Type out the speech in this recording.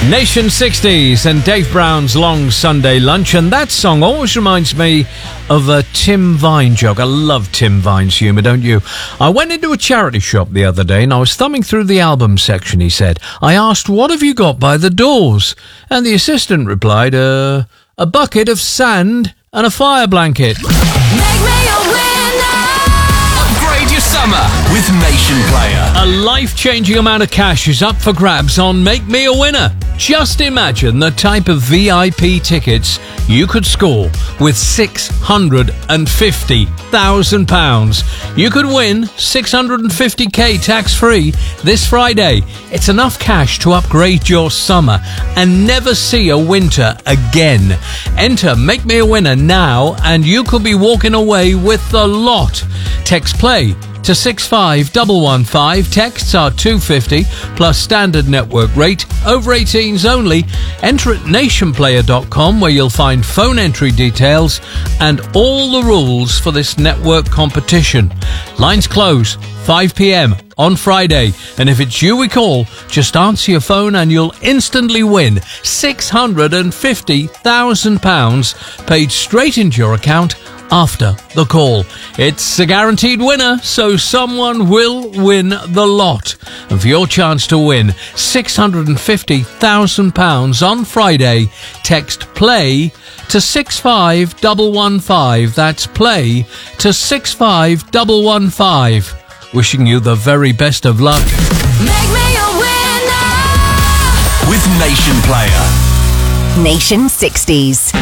Nation 60s and Dave Brown's Long Sunday Lunch, and that song always reminds me of a Tim Vine joke. I love Tim Vine's humour, don't you? I went into a charity shop the other day and I was thumbing through the album section, he said. I asked, "What have you got by the doors?" And the assistant replied, a bucket of sand and a fire blanket. Upgrade your summer with Nation Player. A life-changing amount of cash is up for grabs on Make Me a Winner. Just imagine the type of VIP tickets you could score with £650,000. You could win 650k tax-free this Friday. It's enough cash to upgrade your summer and never see a winter again. Enter Make Me a Winner now and you could be walking away with the lot. Text PLAY to 65115. Texts are $2.50 plus standard network rate. Over 18s only. Enter at nationplayer.com where you'll find phone entry details and all the rules for this network competition. Lines close 5 p.m. on Friday, and if it's you we call, just answer your phone and you'll instantly win £650,000 paid straight into your account after the call. It's a guaranteed winner, so someone will win the lot. And for your chance to win £650,000 on Friday, text PLAY to 65115. That's PLAY to 65115. Wishing you the very best of luck. Make me a winner with Nation Player. Nation 60s.